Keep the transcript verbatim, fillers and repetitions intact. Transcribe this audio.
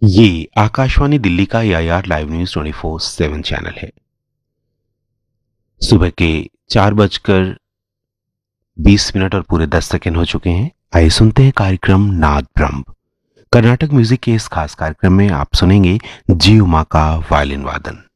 ये आकाशवाणी दिल्ली का ए I R live news twenty four seven channel है। सुबह के चार बजकर बीस मिनट और पूरे दस सेकंड हो चुके हैं। आइए सुनते हैं कार्यक्रम नाद ब्रह्म। कर्नाटक म्यूजिक के इस खास कार्यक्रम में आप सुनेंगे जी उमा का वायलिन वादन।